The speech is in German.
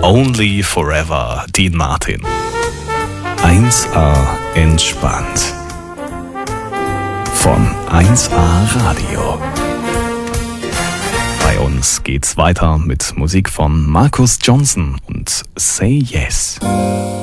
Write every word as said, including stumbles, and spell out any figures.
Only Forever, Dean Martin. eins A entspannt. Von eins A Radio. Bei uns geht's weiter mit Musik von Marcus Johnson und Say Yes.